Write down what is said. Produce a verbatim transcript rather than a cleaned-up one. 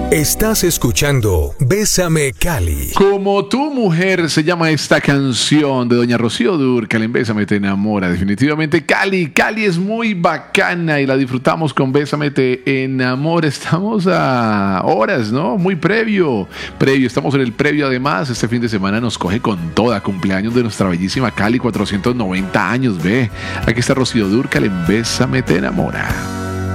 Estás escuchando Bésame Cali. Como tu mujer se llama esta canción de doña Rocío Dúrcal en Bésame te enamora. Definitivamente Cali, Cali es muy bacana y la disfrutamos con Bésame te enamora. Estamos a horas, ¿no? Muy previo, previo, estamos en el previo. Además, este fin de semana nos coge con toda, cumpleaños de nuestra bellísima Cali, cuatrocientos noventa años, ve. Aquí está Rocío Dúrcal en Bésame te enamora.